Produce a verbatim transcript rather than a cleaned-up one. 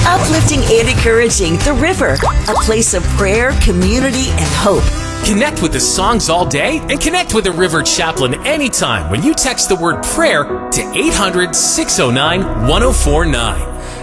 Uplifting and encouraging the River, a place of prayer, community, and hope. Connect with the songs all day and connect with the River Chaplain anytime when you text the word prayer to eight hundred, six oh nine, one oh four nine.